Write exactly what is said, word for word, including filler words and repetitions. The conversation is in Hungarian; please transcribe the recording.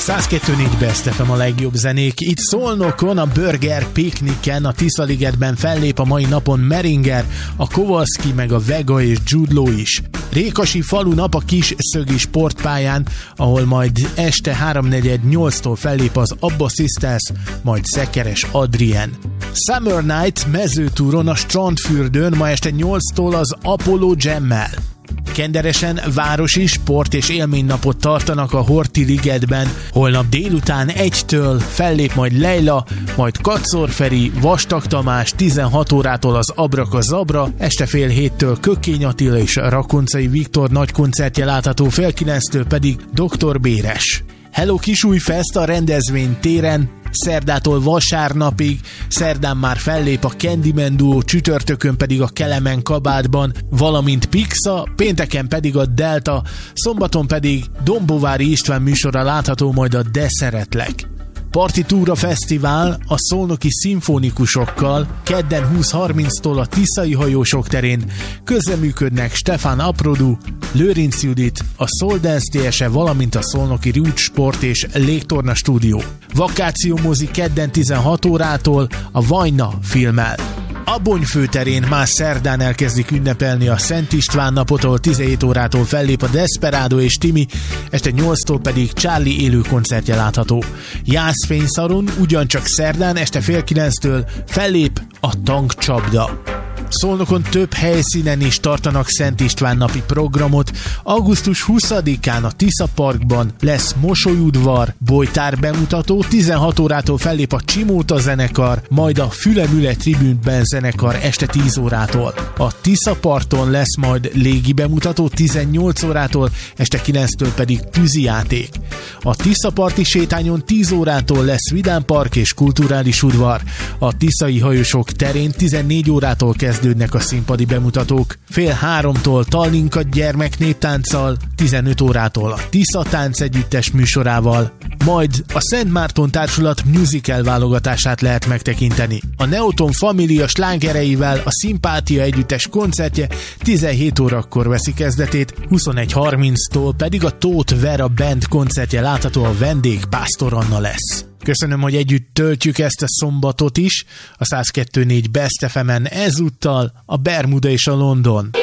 száz kettő négy Best ef em a legjobb zenék. Itt Szolnokon, a Burger Picnicen, a Tiszaligetben fellép a mai napon Meringer, a Kowalski, meg a Vega és Jude Law is. Rékasi falunap a Kis Szögi sportpályán, ahol majd este háromnegyed nyolctól fellép az Abba Sisters, majd Szekeres Adrien. Summer Night mezőtúron a Strandfürdőn ma este nyolctól az Apollo Jammel. Kenderesen városi sport és élménynapot tartanak a Horthy ligetben. Holnap délután egytől fellép majd Leila, majd Kacor Feri, Vastag Tamás, tizenhat órától az Abraka Zabra, este fél héttől Kökény Attila és Rakoncai Viktor nagy koncertje látható, fél kilenctől pedig doktor Béres. Hello Kisújfest a rendezvény téren, szerdától vasárnapig, szerdán már fellép a Candyman Duo, csütörtökön pedig a Kelemen kabátban, valamint Pixa, pénteken pedig a Delta, szombaton pedig Dombovári István műsora látható majd a De Szeretlek. Partitúra Fesztivál a szolnoki szimfonikusokkal kedden húsz harminctól a Tiszai hajósok terén közreműködnek Stefán Aprodu, Lőrinc Judit, a Soul Dance té es e, valamint a szolnoki Roots Sport és Légtorna Stúdió. Vakációmozi kedden tizenhat órától a Vajna filmmel. Abony főterén már szerdán elkezdik ünnepelni a Szent István napot, ahol tizenhét órától fellép a Desperado és Timi, este nyolctól pedig Charlie élő koncertje látható. Jászfényszaron ugyancsak szerdán este fél kilenctől fellép a Tankcsapda. Szolnokon több helyszínen is tartanak Szent István napi programot. augusztus huszadikán a Tisza Parkban lesz mosolyudvar, bojtár bemutató, tizenhat órától fellép a Csimóta zenekar, majd a Fülemüle tribűnben zenekar este tíz órától. A Tisza parton lesz majd légi bemutató, tizennyolc órától, este kilenctől pedig tűzijáték. A Tisza parti sétányon tíz órától lesz vidámpark és kulturális udvar. A Tiszai hajósok terén tizennégy órától kezdődnek a színpadi bemutatók. Fél háromtól Tallinka gyermeknéptánccal, tizenöt órától a Tisza Tánc együttes műsorával, majd a Szent Márton Társulat musical válogatását lehet megtekinteni. A Neoton Família slágereivel a Szimpátia együttes koncertje tizenhét órakor veszi kezdetét, huszonegy harminctól pedig a Tóth Vera Band koncertje látható, a vendég Pásztor Anna lesz. Köszönöm, hogy együtt töltjük ezt a szombatot is, a száz kettő négy Best ef emen ezúttal a Bermuda és a London.